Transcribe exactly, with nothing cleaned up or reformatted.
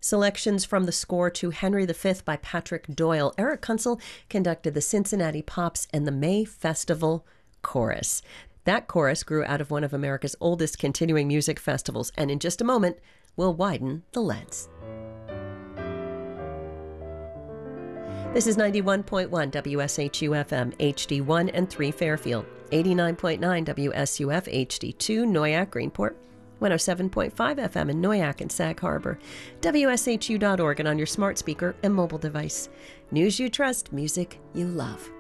Selections from the score to Henry the Fifth by Patrick Doyle. Eric Kunzel conducted the Cincinnati Pops and the May Festival Chorus. That chorus grew out of one of America's oldest continuing music festivals, and in just a moment, we'll widen the lens. This is ninety-one point one W S H U F M, H D one and three Fairfield, eighty-nine point nine W S U F H D two Noyak Greenport, one oh seven point five F M in Noyak and Sag Harbor, W S H U dot org and on your smart speaker and mobile device. News you trust, music you love.